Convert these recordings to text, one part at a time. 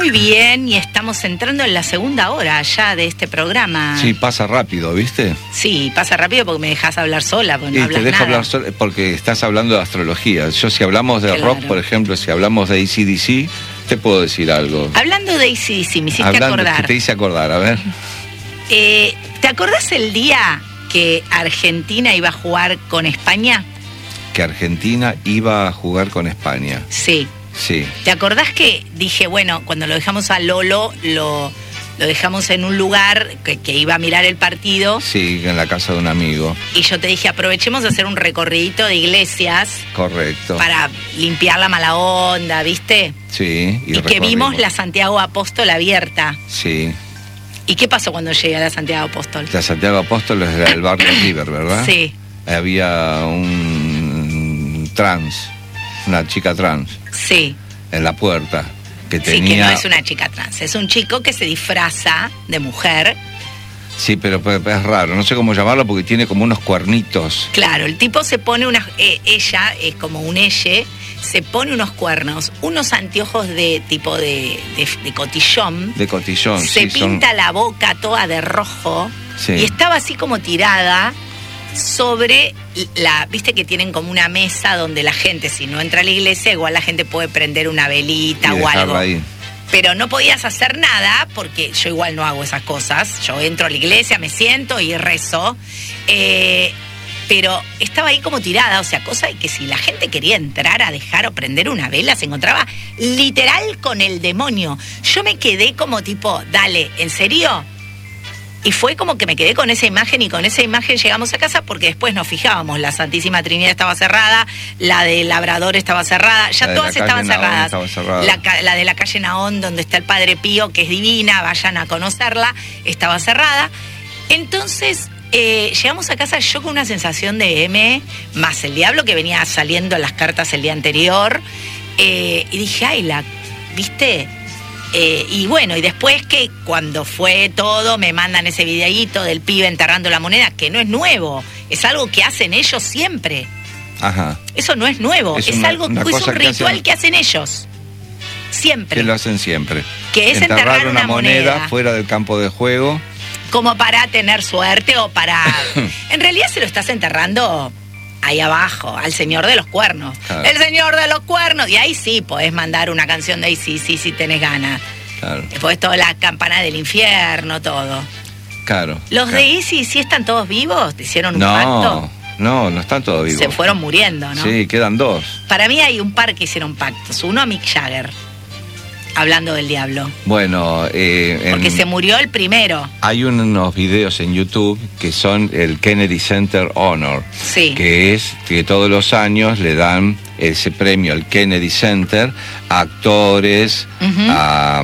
Muy bien, y estamos entrando en la segunda hora ya de este programa. Sí, pasa rápido, ¿viste? Sí, pasa rápido porque me dejas hablar sola, porque no hablas te dejo nada. hablar sola porque estás hablando de astrología. Yo, si hablamos de Claro. rock, por ejemplo, si hablamos de AC/DC, te puedo decir algo. Hablando de AC/DC, me hiciste acordar. Que te hice acordar, a ver. ¿Te acordás el día que Argentina iba a jugar con España? Que Argentina iba a jugar con España. Sí. Sí. ¿Te acordás que dije, bueno, cuando lo dejamos a Lolo, lo dejamos en un lugar que iba a mirar el partido? Sí, en la casa de un amigo. Y yo te dije, aprovechemos de hacer un recorridito de iglesias. Correcto. Para limpiar la mala onda, ¿viste? Sí. Y que vimos la Santiago Apóstol abierta. Sí. ¿Y qué pasó cuando llegué a la Santiago Apóstol? La Santiago Apóstol es del barrio River, ¿verdad? Sí. Había un trans, una chica trans. Sí. En la puerta. Que tenía... Sí, que no es una chica trans, es un chico que se disfraza de mujer. Sí, pero es raro, no sé cómo llamarlo porque tiene como unos cuernitos. Claro, el tipo se pone ella es como un elle, se pone unos cuernos, unos anteojos de tipo de cotillón. De cotillón, se sí. pinta la boca toda de rojo. Sí. Y estaba así como tirada sobre viste que tienen como una mesa donde la gente, si no entra a la iglesia, igual la gente puede prender una velita y o algo. Ahí. Pero no podías hacer nada, porque yo igual no hago esas cosas. Yo entro a la iglesia, me siento y rezo. Pero estaba ahí como tirada, o sea, cosa de que si la gente quería entrar a dejar o prender una vela, se encontraba literal con el demonio. Yo me quedé como tipo, dale, ¿en serio? Y fue como que me quedé con esa imagen, y con esa imagen llegamos a casa, porque después nos fijábamos, la Santísima Trinidad estaba cerrada, la de Labrador estaba cerrada, ya todas estaban cerradas. La de la calle Naón, donde está el Padre Pío, que es divina, vayan a conocerla, estaba cerrada. Entonces llegamos a casa yo con una sensación de más el diablo que venía saliendo en las cartas el día anterior, y dije, ay, ¿viste? Y bueno, y después que cuando fue todo, me mandan ese videíto del pibe enterrando la moneda, que no es nuevo, es algo que hacen ellos siempre. Ajá. Eso no es nuevo, es un ritual que hacen ellos. Siempre. Que lo hacen siempre. Que es enterrar una moneda fuera del campo de juego. Como para tener suerte o para... En realidad se lo estás enterrando ahí abajo, al señor de los cuernos. Claro. El señor de los cuernos. Y ahí sí podés mandar una canción de AC/DC si tenés ganas. Claro. Después toda la campana del infierno, todo. Claro. ¿Los de AC/DC están todos vivos? ¿Te hicieron un pacto? No están todos vivos. Se fueron muriendo, ¿no? Sí, quedan dos. Para mí hay un par que hicieron pactos. Uno a Mick Jagger, hablando del diablo. Bueno, porque se murió el primero. Hay unos videos en YouTube que son el Kennedy Center Honor. Sí. Que es que todos los años le dan ese premio al Kennedy Center a actores, a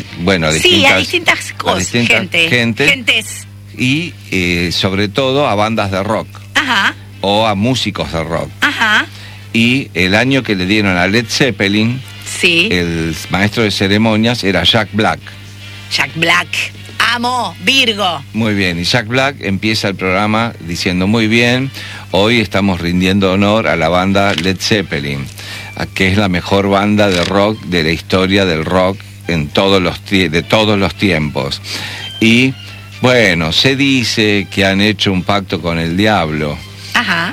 distintas cosas, gentes. Y sobre todo a bandas de rock. Ajá. O a músicos de rock. Ajá. Y el año que le dieron a Led Zeppelin, sí, el maestro de ceremonias era Jack Black. Jack Black, amo, Virgo. Muy bien, y Jack Black empieza el programa diciendo, muy bien, hoy estamos rindiendo honor a la banda Led Zeppelin, que es la mejor banda de rock de la historia del rock de todos los tiempos. Y bueno, se dice que han hecho un pacto con el diablo. Ajá.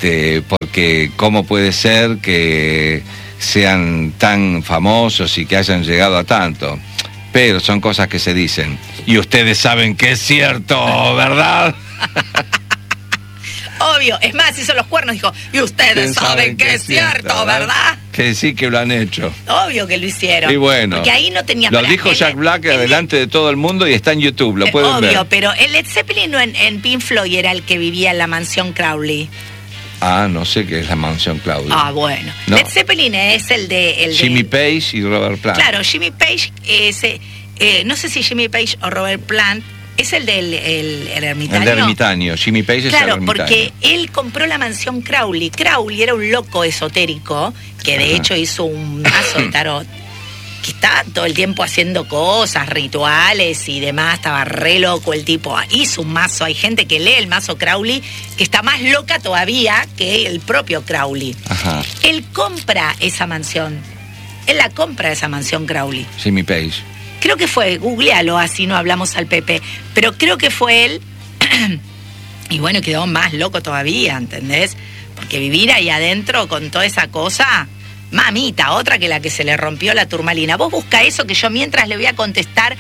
Porque cómo puede ser que sean tan famosos y que hayan llegado a tanto. Pero son cosas que se dicen. Y ustedes saben que es cierto, ¿verdad? Obvio. Es más, hizo los cuernos, dijo, y ustedes saben que es cierto, ¿verdad? Que sí que lo han hecho. Obvio que lo hicieron. Y bueno. Porque ahí no tenía... Lo dijo Jack Black delante de todo el mundo y está en YouTube, lo pueden ver. Obvio, pero el Led Zeppelin en Pink Floyd era el que vivía en la mansión Crowley. Ah, no sé qué es la mansión Crowley. Ah, bueno. No. Led Zeppelin es el de... Jimmy Page y Robert Plant. Claro, Jimmy Page, no sé si Jimmy Page o Robert Plant, es el del ermitaño. El ermitaño, Jimmy Page es el ermitaño. Claro, porque él compró la mansión Crowley. Crowley era un loco esotérico que de hecho hizo un mazo de tarot, que estaba todo el tiempo haciendo cosas, rituales y demás. Estaba re loco el tipo. Hizo un mazo. Hay gente que lee el mazo Crowley que está más loca todavía que el propio Crowley. Ajá. Él compra esa mansión. él la compra esa mansión Crowley. Jimmy Page. Creo que fue, googlealo, así no hablamos al Pepe, pero creo que fue él, y bueno, quedó más loco todavía, ¿entendés? Porque vivir ahí adentro con toda esa cosa, mamita, otra que la que se le rompió la turmalina. Vos busca eso, que yo mientras le voy a contestar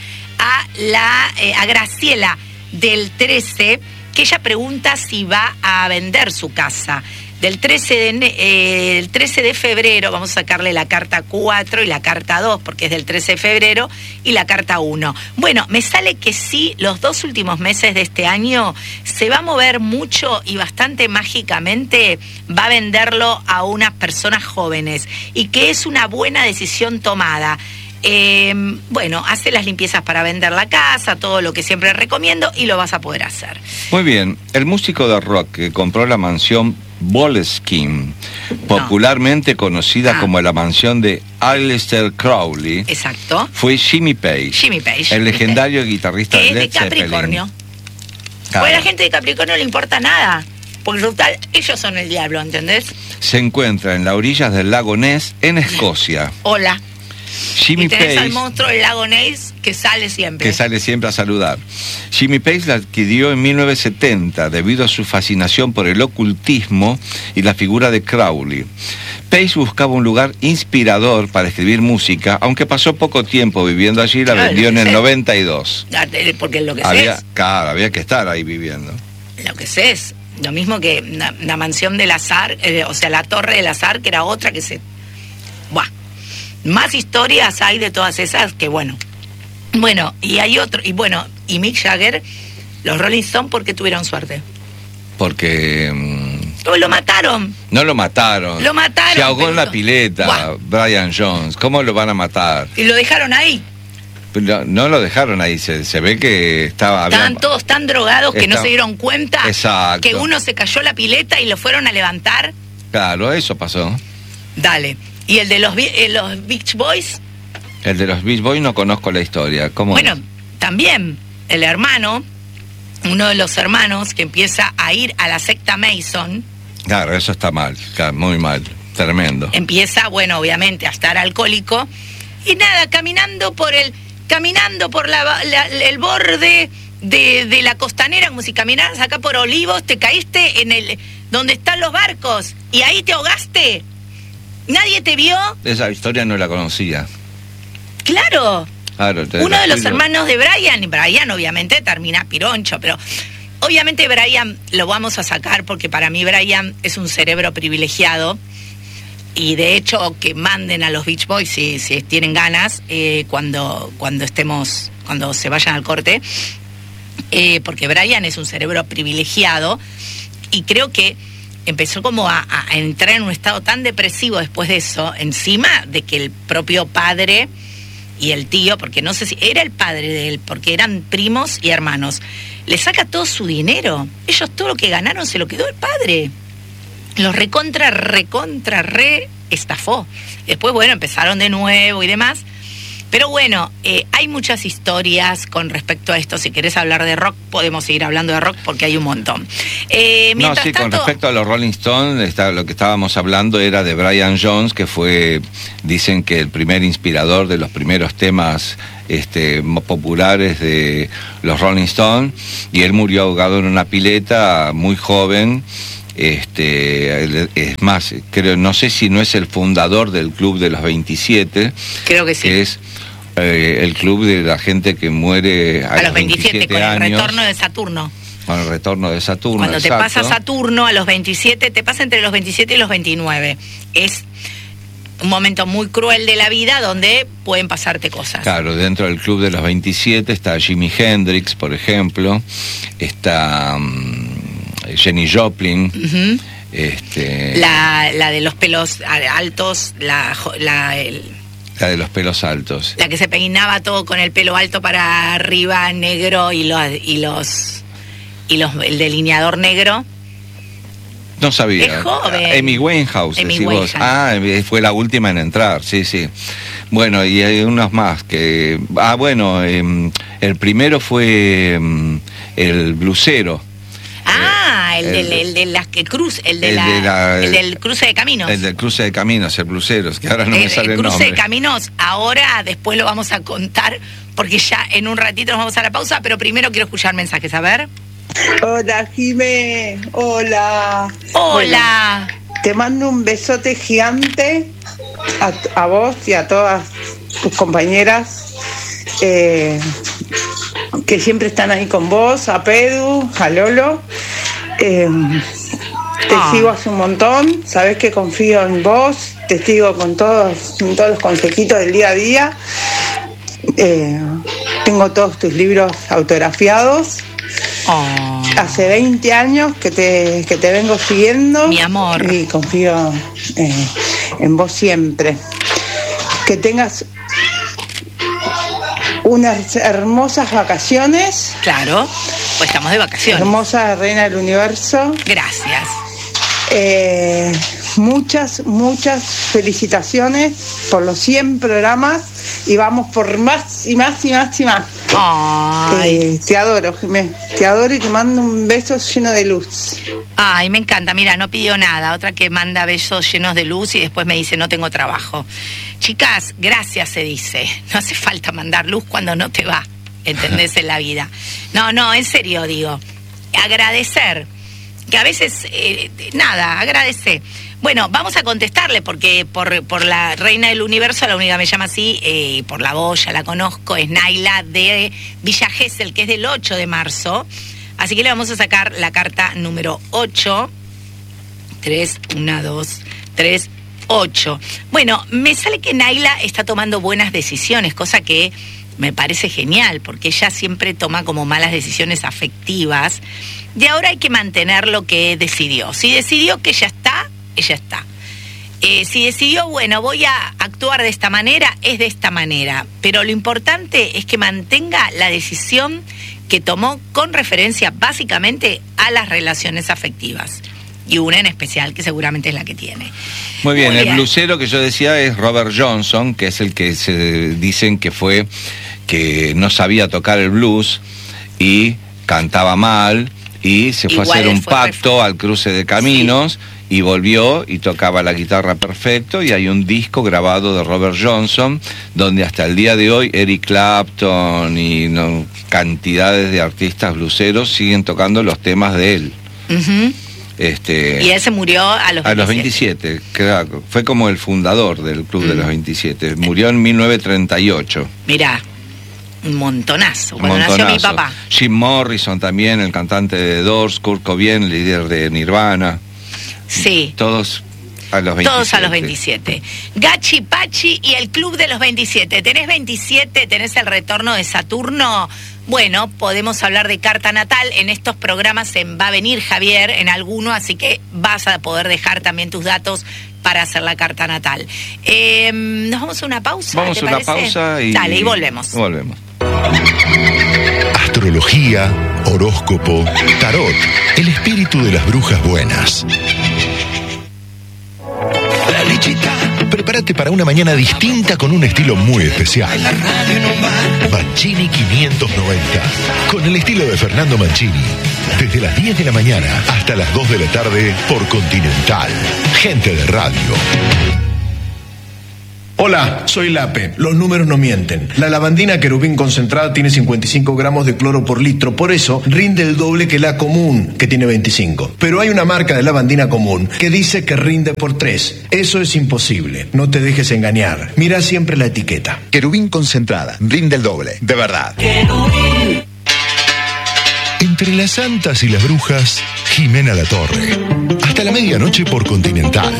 a Graciela del 13, que ella pregunta si va a vender su casa. El 13 de febrero vamos a sacarle la carta 4 y la carta 2, porque es del 13 de febrero, y la carta 1. Bueno, me sale que sí, los 2 últimos meses de este año se va a mover mucho y bastante mágicamente va a venderlo a unas personas jóvenes, y que es una buena decisión tomada. Bueno, hace las limpiezas para vender la casa, todo lo que siempre recomiendo, y lo vas a poder hacer. Muy bien, el músico de rock que compró la mansión Boleskine, popularmente conocida como la mansión de Aleister Crowley. Exacto. Fue Jimmy Page. Jimmy Page. El legendario guitarrista de Led Zeppelin. Capricornio. Claro. Pues a la gente de Capricornio no le importa nada, porque total, ellos son el diablo, ¿entendés? Se encuentra en las orillas del lago Ness, en Escocia. Hola. Jimmy y tenés Page, al monstruo del lago Ness que sale siempre. a saludar. Jimmy Page la adquirió en 1970 debido a su fascinación por el ocultismo y la figura de Crowley. Page buscaba un lugar inspirador para escribir música, aunque pasó poco tiempo viviendo allí, la vendió en el 92. Porque lo que Claro, había que estar ahí viviendo. Lo que sé es lo mismo que la mansión del azar, o sea, la torre del azar, que era otra que se... Buah. Más historias hay de todas esas que bueno, y hay otro, y bueno, y Mick Jagger, los Rolling Stones, ¿por qué tuvieron suerte? Porque... lo mataron. No lo mataron. Lo mataron. Se ahogó en la pileta, Brian Jones. ¿Cómo lo van a matar? Y lo dejaron ahí. No lo dejaron ahí, se ve que estaban todos tan drogados que no se dieron cuenta. Exacto. Que uno se cayó la pileta y lo fueron a levantar. Claro, eso pasó. Dale. ¿Y el de los Beach Boys? El de los Beach Boys no conozco la historia. ¿Cómo bueno, es? También el hermano, uno de los hermanos que empieza a ir a la secta Mason. Claro, eso está mal, muy mal, tremendo. Empieza, bueno, obviamente a estar alcohólico y nada, caminando por el borde de la costanera, como si caminaras acá por Olivos, te caíste en donde están los barcos y ahí te ahogaste. ¿Nadie te vio? Esa historia no la conocía. Claro. Uno de los hermanos de Brian obviamente termina pironcho, pero obviamente Brian lo vamos a sacar porque para mí Brian es un cerebro privilegiado, y de hecho que manden a los Beach Boys si tienen ganas, cuando se vayan al corte, porque Brian es un cerebro privilegiado, y creo que empezó como a entrar en un estado tan depresivo después de eso, encima de que el propio padre y el tío, porque no sé si era el padre de él, porque eran primos y hermanos, le saca todo su dinero. Ellos todo lo que ganaron se lo quedó el padre. Los re estafó. Después, bueno, empezaron de nuevo y demás. Pero bueno, hay muchas historias con respecto a esto. Si querés hablar de rock, podemos seguir hablando de rock porque hay un montón. Con respecto a los Rolling Stones, lo que estábamos hablando era de Brian Jones, que fue, dicen que el primer inspirador de los primeros temas populares de los Rolling Stones, y él murió ahogado en una pileta muy joven. Es más, no sé si no es el fundador del Club de los 27. Creo que sí. Que es el club de la gente que muere a los 27 con años. El retorno de Saturno. Con el retorno de Saturno. Cuando te pasa Saturno a los 27, te pasa entre los 27 y los 29. Es un momento muy cruel de la vida donde pueden pasarte cosas. Claro, dentro del Club de los 27 está Jimi Hendrix, por ejemplo, está Jenny Joplin, la de los pelos altos, la de los pelos altos, la que se peinaba todo con el pelo alto para arriba, negro, y el delineador negro. No sabía. Es joven. Amy Winehouse, decís vos. Fue la última en entrar, sí. Bueno, y hay unos más que... el primero fue el blusero. el de las que cruz, el del cruce de caminos. El del cruce de caminos, el Bluseros, que ahora no me sale el nombre. El cruce de caminos, ahora después lo vamos a contar, porque ya en un ratito nos vamos a la pausa, pero primero quiero escuchar mensajes, a ver. Hola, Jimé. Hola. Hola. Bueno, te mando un besote gigante a vos y a todas tus compañeras que siempre están ahí con vos, a Pedu, a Lolo. Te sigo hace un montón, sabés que confío en vos, te sigo con todos los consejitos del día a día. Tengo todos tus libros autografiados. Hace 20 años que te vengo siguiendo. Mi amor. Y confío en vos siempre. Que tengas unas hermosas vacaciones. Claro, pues estamos de vacaciones. Hermosa reina del universo. Gracias. Muchas felicitaciones por los 100 programas y vamos por más y más y más y más. Te adoro, Jimé, te adoro y te mando un beso lleno de luz. Ay, me encanta, mira, no pidió nada, otra que manda besos llenos de luz y después me dice no tengo trabajo. Chicas, gracias se dice, no hace falta mandar luz cuando no te va, ¿entendés? En la vida. No, en serio digo, agradecer, que a veces, agradece. Bueno, vamos a contestarle porque por la reina del universo, la única que me llama así, por la voz, ya la conozco, es Naila de Villa Gesell, que es del 8 de marzo. Así que le vamos a sacar la carta número 8. 3, 1, 2, 3, 8. Bueno, me sale que Naila está tomando buenas decisiones, cosa que me parece genial, porque ella siempre toma como malas decisiones afectivas. Y ahora hay que mantener lo que decidió. Si decidió que ella está. Si decidió, bueno, voy a actuar de esta manera, es de esta manera. Pero lo importante es que mantenga la decisión que tomó con referencia básicamente a las relaciones afectivas. Y una en especial, que seguramente es la que tiene. Muy bien, el blusero que yo decía es Robert Johnson, que es el que se dicen que no sabía tocar el blues y cantaba mal y se fue a hacer un pacto al cruce de caminos. Sí. Y volvió y tocaba la guitarra perfecto, y hay un disco grabado de Robert Johnson donde hasta el día de hoy Eric Clapton y cantidades de artistas bluseros siguen tocando los temas de él. Uh-huh. Y él se murió a los 27. A los 27, claro. Fue como el fundador del Club de los 27. Murió en 1938. Mirá, un montonazo. Cuando nació mi papá. Jim Morrison también, el cantante de Doors, Kurt Cobain, el líder de Nirvana. Sí. Todos a los 27. Todos a los 27. Gachi Pachi y el Club de los 27. ¿Tenés 27? ¿Tenés el retorno de Saturno? Bueno, podemos hablar de carta natal. En estos programas va a venir Javier en alguno, así que vas a poder dejar también tus datos para hacer la carta natal. ¿Nos vamos a una pausa? Vamos a una pausa y... Dale, y volvemos. Volvemos. Astrología, horóscopo, tarot, el espíritu de las brujas buenas. Prepárate para una mañana distinta con un estilo muy especial. Mancini 590, con el estilo de Fernando Mancini. Desde las 10 de la mañana hasta las 2 de la tarde por Continental. Gente de radio. Hola, soy Lape. Los números no mienten. La lavandina querubín concentrada tiene 55 gramos de cloro por litro, por eso rinde el doble que la común, que tiene 25. Pero hay una marca de lavandina común que dice que rinde por 3. Eso es imposible. No te dejes engañar. Mira siempre la etiqueta. Querubín concentrada, rinde el doble, de verdad. Querubín. Entre las santas y las brujas, Jimena Latorre. Hasta la medianoche por Continental.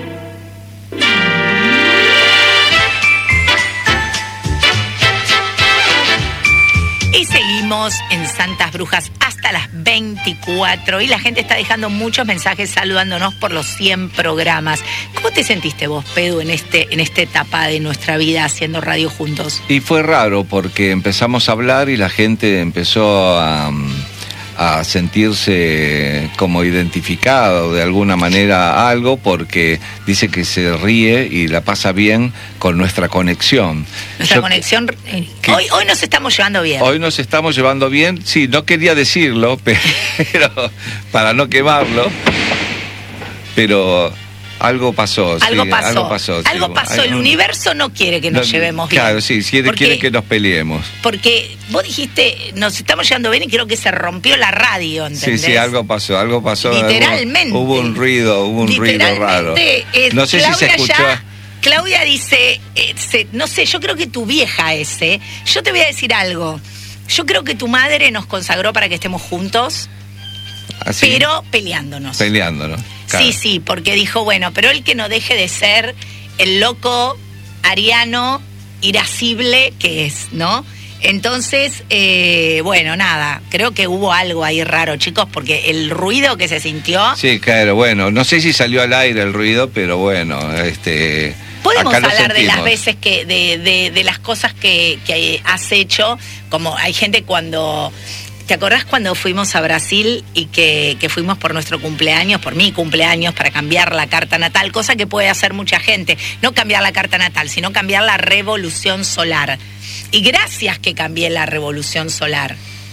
Y seguimos en Santas Brujas hasta las 24 y la gente está dejando muchos mensajes saludándonos por los 100 programas. ¿Cómo te sentiste vos, Pedu, en esta etapa de nuestra vida haciendo radio juntos? Y fue raro porque empezamos a hablar y la gente empezó a a sentirse como identificado de alguna manera a algo, porque dice que se ríe y la pasa bien con nuestra conexión. Nuestra conexión, hoy nos estamos llevando bien. Hoy nos estamos llevando bien, sí, no quería decirlo, pero para no quemarlo, pero algo pasó. Algo pasó. El universo no quiere que nos llevemos bien. Claro, sí, quiere que nos peleemos. Porque vos dijiste, nos estamos llevando bien y creo que se rompió la radio, ¿entendés? Sí, algo pasó. Literalmente. Hubo un ruido raro. No sé si se escuchó. Claudia dice, no sé, yo creo que tu vieja yo te voy a decir algo. Yo creo que tu madre nos consagró para que estemos juntos. ¿Así? Pero peleándonos. Claro. Sí, porque dijo, bueno, pero él que no deje de ser el loco ariano irascible que es, ¿no? Entonces, bueno, nada, creo que hubo algo ahí raro, chicos, porque el ruido que se sintió... Sí, claro, bueno, no sé si salió al aire el ruido, pero bueno, podemos hablar de las veces que, de las cosas que has hecho, como hay gente cuando... ¿Te acordás cuando fuimos a Brasil y que fuimos por nuestro cumpleaños, por mi cumpleaños, para cambiar la carta natal? Cosa que puede hacer mucha gente. No cambiar la carta natal, sino cambiar la revolución solar. Y gracias que cambié la revolución solar.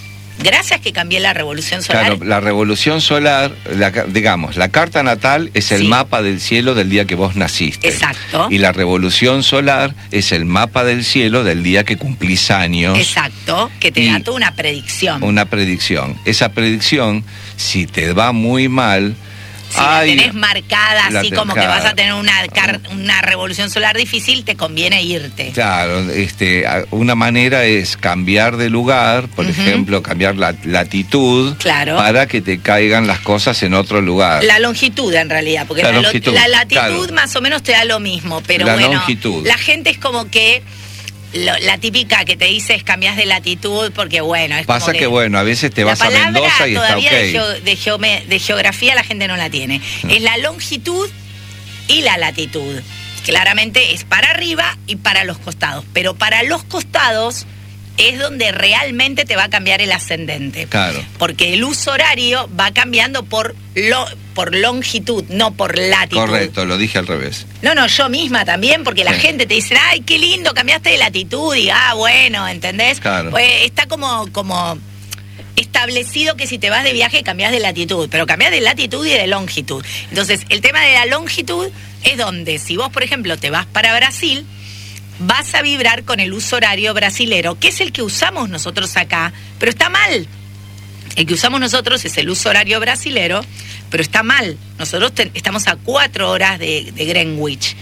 Claro, la revolución solar, digamos, la carta natal es el mapa del cielo del día que vos naciste. Exacto. Y la revolución solar es el mapa del cielo del día que cumplís años. Exacto, que te da toda una predicción. Esa predicción, si te va muy mal... Si la tenés marcada, así como que vas a tener una revolución solar difícil, te conviene irte. Claro, una manera es cambiar de lugar, por ejemplo, cambiar la latitud, para que te caigan las cosas en otro lugar. La longitud, en realidad, porque la latitud más o menos te da lo mismo, pero longitud. La gente es como que... La típica que te dice es cambias de latitud porque bueno, es pasa como que bueno, a veces te vas a Mendoza y está ok. De geografía la gente no la tiene. Es la longitud y la latitud. Claramente es para arriba y para los costados, pero para los costados es donde realmente te va a cambiar el ascendente. Claro. Porque el uso horario va cambiando por longitud, no por latitud. Correcto, lo dije al revés. No, yo misma también, porque la gente te dice, ay, qué lindo, cambiaste de latitud, y bueno, ¿entendés? Claro. Pues está como establecido que si te vas de viaje cambias de latitud, pero cambias de latitud y de longitud. Entonces, el tema de la longitud es donde, si vos, por ejemplo, te vas para Brasil, vas a vibrar con el uso horario brasilero, que es el que usamos nosotros acá, pero está mal. El que usamos nosotros es el uso horario brasilero, pero está mal. Nosotros estamos a 4 horas de Greenwich,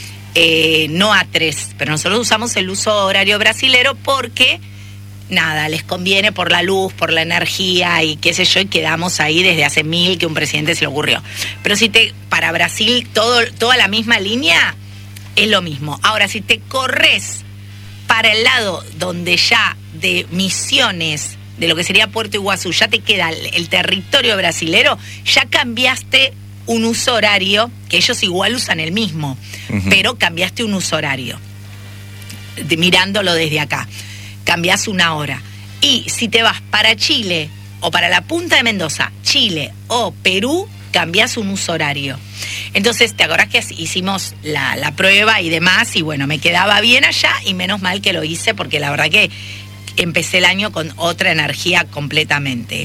no a 3, pero nosotros usamos el uso horario brasilero porque, nada, les conviene por la luz, por la energía y qué sé yo, y quedamos ahí desde hace 1000 que un presidente se le ocurrió. Pero para Brasil toda la misma línea es lo mismo. Ahora, si te corres para el lado donde ya de Misiones, de lo que sería Puerto Iguazú, ya te queda el territorio brasilero, ya cambiaste un uso horario, que ellos igual usan el mismo, pero cambiaste un uso horario, mirándolo desde acá. Cambiás 1 hora. Y si te vas para Chile o para la punta de Mendoza, Chile o Perú, cambiás un uso horario. Entonces, ¿te acordás que hicimos la prueba y demás? Y bueno, me quedaba bien allá y menos mal que lo hice porque la verdad que empecé el año con otra energía completamente.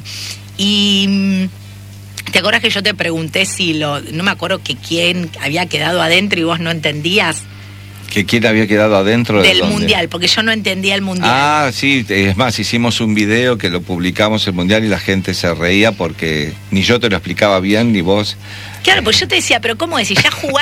Y ¿te acordás que yo te pregunté no me acuerdo que quién había quedado adentro y vos no entendías? ¿Que quién había quedado adentro del mundial? Porque yo no entendía el mundial. Ah, sí, es más, hicimos un video que lo publicamos el mundial y la gente se reía porque ni yo te lo explicaba bien ni vos. Claro, pues yo te decía, pero ¿cómo decís? Ya jugaron